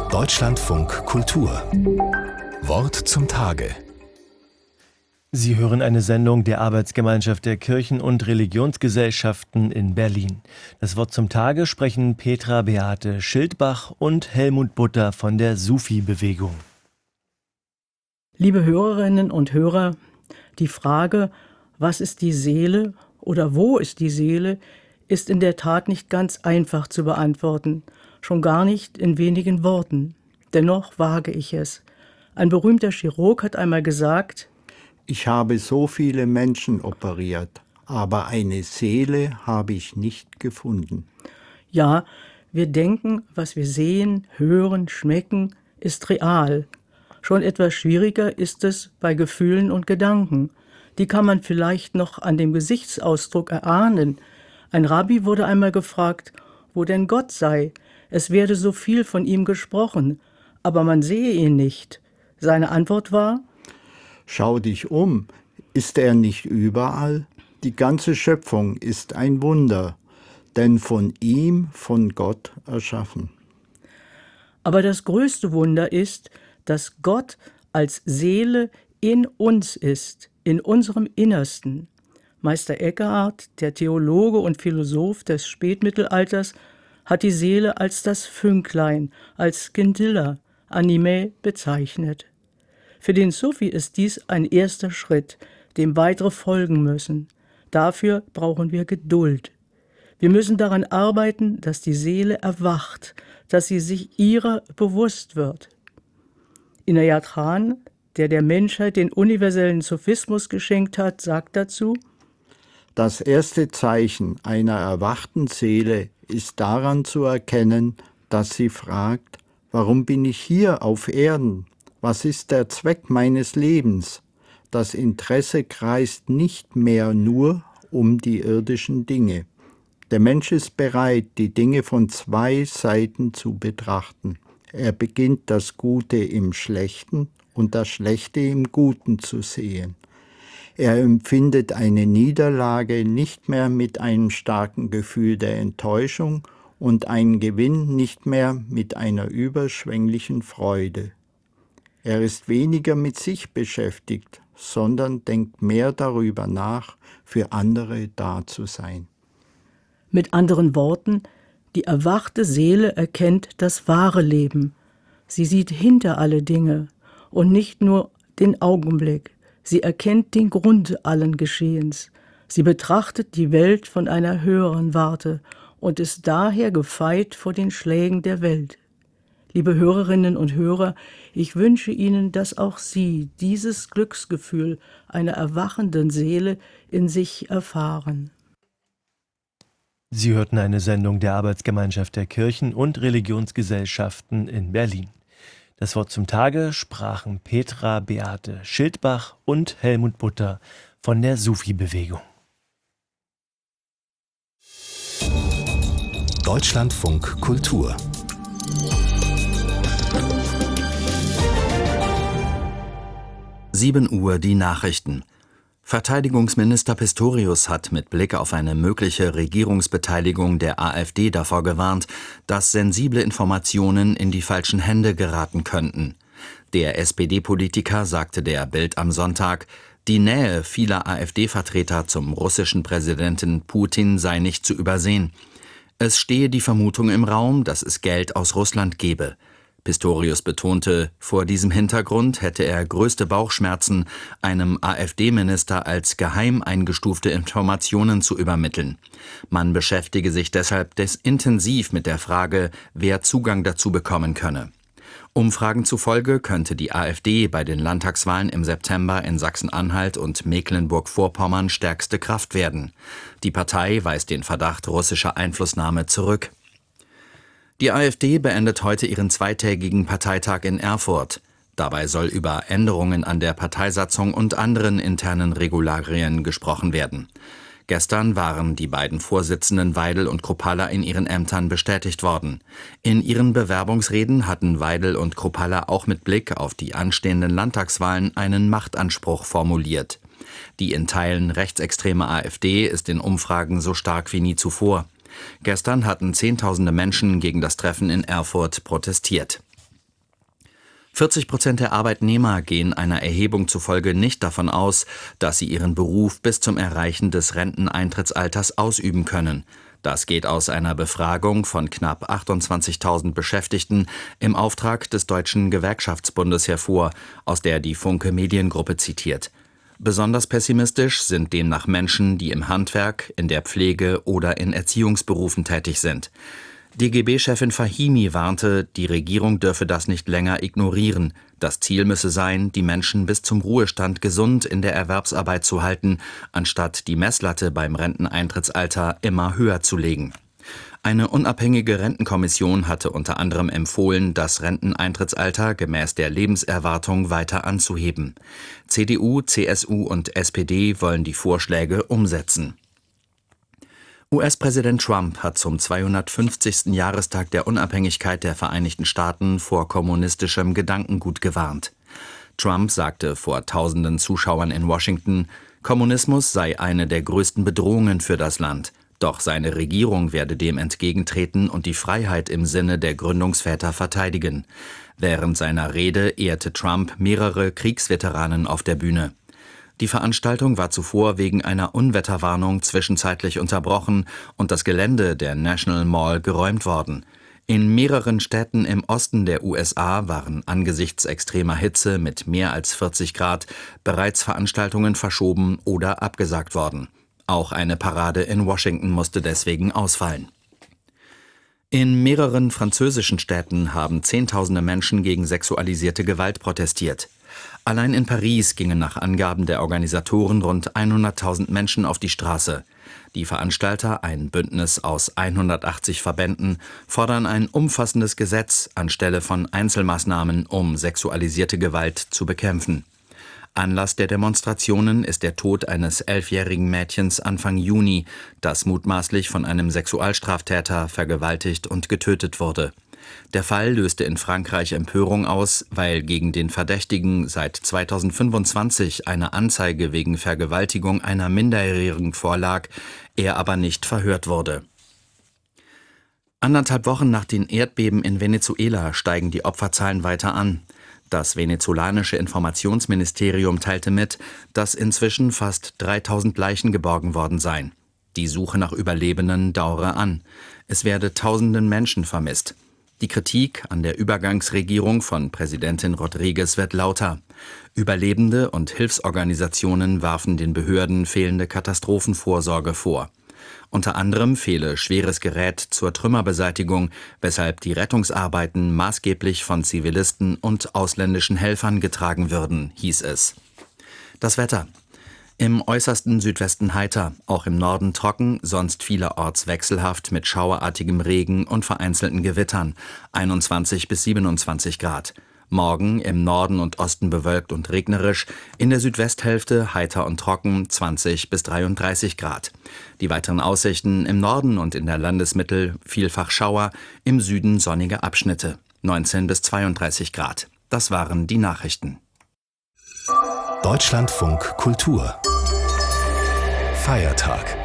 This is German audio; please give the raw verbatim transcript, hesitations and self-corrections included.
Deutschlandfunk Kultur. Wort zum Tage. Sie hören eine Sendung der Arbeitsgemeinschaft der Kirchen- und Religionsgesellschaften in Berlin. Das Wort zum Tage sprechen Petra Beate Schildbach und Helmut Butter von der Sufi-Bewegung. Liebe Hörerinnen und Hörer, die Frage, was ist die Seele oder wo ist die Seele, ist in der Tat nicht ganz einfach zu beantworten, schon gar nicht in wenigen Worten. Dennoch wage ich es. Ein berühmter Chirurg hat einmal gesagt: Ich habe so viele Menschen operiert, aber eine Seele habe ich nicht gefunden. Ja, wir denken, was wir sehen, hören, schmecken, ist real. Schon etwas schwieriger ist es bei Gefühlen und Gedanken. Die kann man vielleicht noch an dem Gesichtsausdruck erahnen. Ein Rabbi wurde einmal gefragt, wo denn Gott sei. Es werde so viel von ihm gesprochen, aber man sehe ihn nicht. Seine Antwort war: Schau dich um, ist er nicht überall? Die ganze Schöpfung ist ein Wunder, denn von ihm, von Gott erschaffen. Aber das größte Wunder ist, dass Gott als Seele in uns ist, in unserem Innersten. Meister Eckhart, der Theologe und Philosoph des Spätmittelalters, hat die Seele als das Fünklein, als Scintilla, Animae bezeichnet. Für den Sufi ist dies ein erster Schritt, dem weitere folgen müssen. Dafür brauchen wir Geduld. Wir müssen daran arbeiten, dass die Seele erwacht, dass sie sich ihrer bewusst wird. Inayat Khan, der der Menschheit den universellen Sufismus geschenkt hat, sagt dazu: Das erste Zeichen einer erwachten Seele ist daran zu erkennen, dass sie fragt: Warum bin ich hier auf Erden? Was ist der Zweck meines Lebens? Das Interesse kreist nicht mehr nur um die irdischen Dinge. Der Mensch ist bereit, die Dinge von zwei Seiten zu betrachten. Er beginnt das Gute im Schlechten und das Schlechte im Guten zu sehen. Er empfindet eine Niederlage nicht mehr mit einem starken Gefühl der Enttäuschung und einen Gewinn nicht mehr mit einer überschwänglichen Freude. Er ist weniger mit sich beschäftigt, sondern denkt mehr darüber nach, für andere da zu sein. Mit anderen Worten, die erwachte Seele erkennt das wahre Leben. Sie sieht hinter alle Dinge und nicht nur den Augenblick. Sie erkennt den Grund allen Geschehens. Sie betrachtet die Welt von einer höheren Warte und ist daher gefeit vor den Schlägen der Welt. Liebe Hörerinnen und Hörer, ich wünsche Ihnen, dass auch Sie dieses Glücksgefühl einer erwachenden Seele in sich erfahren. Sie hörten eine Sendung der Arbeitsgemeinschaft der Kirchen- und Religionsgesellschaften in Berlin. Das Wort zum Tage sprachen Petra Beate Schildbach und Helmut Butter von der Sufi-Bewegung. Deutschlandfunk Kultur. sieben Uhr die Nachrichten. Verteidigungsminister Pistorius hat mit Blick auf eine mögliche Regierungsbeteiligung der AfD davor gewarnt, dass sensible Informationen in die falschen Hände geraten könnten. Der S P D-Politiker sagte der Bild am Sonntag, die Nähe vieler AfD-Vertreter zum russischen Präsidenten Putin sei nicht zu übersehen. Es stehe die Vermutung im Raum, dass es Geld aus Russland gebe. Pistorius betonte, vor diesem Hintergrund hätte er größte Bauchschmerzen, einem AfD-Minister als geheim eingestufte Informationen zu übermitteln. Man beschäftige sich deshalb des intensiv mit der Frage, wer Zugang dazu bekommen könne. Umfragen zufolge könnte die AfD bei den Landtagswahlen im September in Sachsen-Anhalt und Mecklenburg-Vorpommern stärkste Kraft werden. Die Partei weist den Verdacht russischer Einflussnahme zurück. Die AfD beendet heute ihren zweitägigen Parteitag in Erfurt. Dabei soll über Änderungen an der Parteisatzung und anderen internen Regularien gesprochen werden. Gestern waren die beiden Vorsitzenden Weidel und Kruppalla in ihren Ämtern bestätigt worden. In ihren Bewerbungsreden hatten Weidel und Kruppalla auch mit Blick auf die anstehenden Landtagswahlen einen Machtanspruch formuliert. Die in Teilen rechtsextreme AfD ist in Umfragen so stark wie nie zuvor. Gestern hatten Zehntausende Menschen gegen das Treffen in Erfurt protestiert. vierzig Prozent der Arbeitnehmer gehen einer Erhebung zufolge nicht davon aus, dass sie ihren Beruf bis zum Erreichen des Renteneintrittsalters ausüben können. Das geht aus einer Befragung von knapp achtundzwanzigtausend Beschäftigten im Auftrag des Deutschen Gewerkschaftsbundes hervor, aus der die Funke Mediengruppe zitiert. Besonders pessimistisch sind demnach Menschen, die im Handwerk, in der Pflege oder in Erziehungsberufen tätig sind. D G B-Chefin Fahimi warnte, die Regierung dürfe das nicht länger ignorieren. Das Ziel müsse sein, die Menschen bis zum Ruhestand gesund in der Erwerbsarbeit zu halten, anstatt die Messlatte beim Renteneintrittsalter immer höher zu legen. Eine unabhängige Rentenkommission hatte unter anderem empfohlen, das Renteneintrittsalter gemäß der Lebenserwartung weiter anzuheben. C D U, C S U und S P D wollen die Vorschläge umsetzen. U S-Präsident Trump hat zum zweihundertfünfzigsten Jahrestag der Unabhängigkeit der Vereinigten Staaten vor kommunistischem Gedankengut gewarnt. Trump sagte vor tausenden Zuschauern in Washington, Kommunismus sei eine der größten Bedrohungen für das Land. Doch seine Regierung werde dem entgegentreten und die Freiheit im Sinne der Gründungsväter verteidigen. Während seiner Rede ehrte Trump mehrere Kriegsveteranen auf der Bühne. Die Veranstaltung war zuvor wegen einer Unwetterwarnung zwischenzeitlich unterbrochen und das Gelände der National Mall geräumt worden. In mehreren Städten im Osten der U S A waren angesichts extremer Hitze mit mehr als vierzig Grad bereits Veranstaltungen verschoben oder abgesagt worden. Auch eine Parade in Washington musste deswegen ausfallen. In mehreren französischen Städten haben Zehntausende Menschen gegen sexualisierte Gewalt protestiert. Allein in Paris gingen nach Angaben der Organisatoren rund hunderttausend Menschen auf die Straße. Die Veranstalter, ein Bündnis aus hundertachtzig Verbänden, fordern ein umfassendes Gesetz anstelle von Einzelmaßnahmen, um sexualisierte Gewalt zu bekämpfen. Anlass der Demonstrationen ist der Tod eines elfjährigen Mädchens Anfang Juni, das mutmaßlich von einem Sexualstraftäter vergewaltigt und getötet wurde. Der Fall löste in Frankreich Empörung aus, weil gegen den Verdächtigen seit zweitausendfünfundzwanzig eine Anzeige wegen Vergewaltigung einer Minderjährigen vorlag, er aber nicht verhört wurde. Anderthalb Wochen nach den Erdbeben in Venezuela steigen die Opferzahlen weiter an. Das venezolanische Informationsministerium teilte mit, dass inzwischen fast dreitausend Leichen geborgen worden seien. Die Suche nach Überlebenden dauere an. Es werde tausenden Menschen vermisst. Die Kritik an der Übergangsregierung von Präsidentin Rodriguez wird lauter. Überlebende und Hilfsorganisationen warfen den Behörden fehlende Katastrophenvorsorge vor. Unter anderem fehle schweres Gerät zur Trümmerbeseitigung, weshalb die Rettungsarbeiten maßgeblich von Zivilisten und ausländischen Helfern getragen würden, hieß es. Das Wetter. Im äußersten Südwesten heiter, auch im Norden trocken, sonst vielerorts wechselhaft mit schauerartigem Regen und vereinzelten Gewittern, einundzwanzig bis siebenundzwanzig Grad. Morgen im Norden und Osten bewölkt und regnerisch, in der Südwesthälfte heiter und trocken, zwanzig bis dreiunddreißig Grad. Die weiteren Aussichten im Norden und in der Landesmitte vielfach Schauer, im Süden sonnige Abschnitte, neunzehn bis zweiunddreißig Grad. Das waren die Nachrichten. Deutschlandfunk Kultur Feiertag.